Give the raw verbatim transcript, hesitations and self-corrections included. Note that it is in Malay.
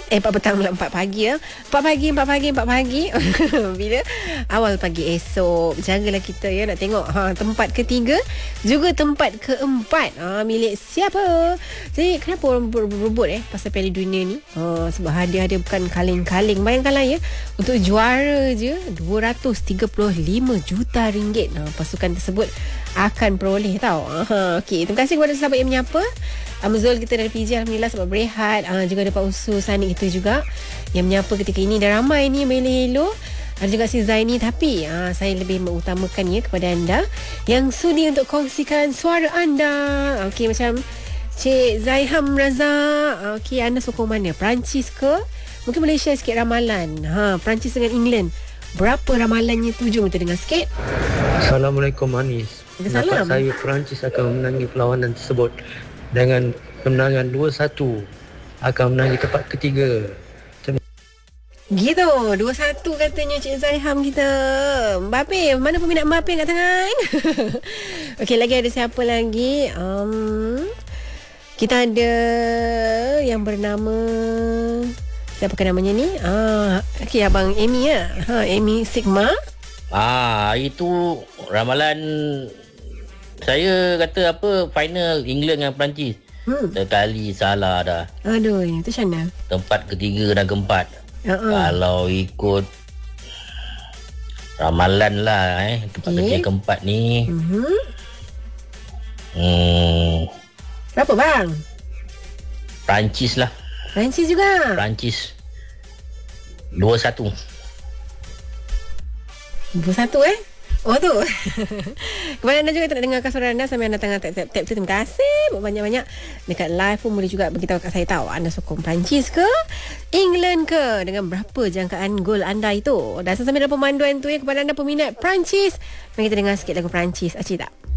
Eh empat petang pula, empat pagi ya. empat pagi, empat pagi, empat pagi. Bila awal pagi esok, jagalah kita ya, nak tengok ha, tempat ketiga juga tempat keempat ha, milik siapa. Jadi kenapa orang berebut eh pasal Piala Dunia ni? Ha, sebab hadiah dia bukan kaleng-kaleng. Bayangkanlah ya, untuk juara je dua ratus tiga puluh lima juta ringgit. Ha, pasukan tersebut akan peroleh tau. Ha, okey, terima kasih kepada sahabat yang menyapa. Amazul kita dari P J, alhamdulillah sebab berehat. Ha, juga ada Pak Usu Sanik kita juga yang menyapa ketika ini. Dah ramai ni Melo. Ada juga si Zaini. Tapi ha, saya lebih mengutamakan ya kepada anda yang sudi untuk kongsikan suara anda. Okey, macam Cik Zaiham Raza. Okey, anda sokong mana? Perancis ke? Mungkin boleh share sikit ramalan. Ha, Perancis dengan England. Berapa ramalannya tu? Jom kita dengar sikit. Assalamualaikum Anis. Pendapat saya Perancis akan menangi perlawanan tersebut dengan kemenangan dua satu, akan menangi tempat ketiga. Gitu, dua satu katanya Cik Zaiham kita. Mbappe, mana peminat Mbappe kat tangan? Okey, lagi ada siapa lagi? Um, kita ada yang bernama, siapa kan namanya ni? Ah, okey, Abang Amy ya. Ha, Amy Sigma. Ah, itu ramalan saya kata apa, final England dengan Perancis. Hmm. Sekali salah dah. Aduh, itu macam mana? Tempat ketiga dan keempat. Uh-uh. Kalau ikut ramalan lah eh, tempat okay. ketiga keempat ni. Uh-huh. Hmm. Berapa bang? Perancis lah. Perancis juga. Perancis. dua satu. dua satu eh? Oh tu. Kepada anda juga tak dengarkan suara anda sambil anda tengah tap-tap tu, terima kasih banyak-banyak. Dekat live pun boleh juga beritahu kat saya tahu anda sokong Perancis ke England ke, dengan berapa jangkaan gol anda itu. Dan sambil dalam pemanduan tu ya, kepada anda peminat Perancis, mari kita dengar sikit lagu Perancis. Acik tak?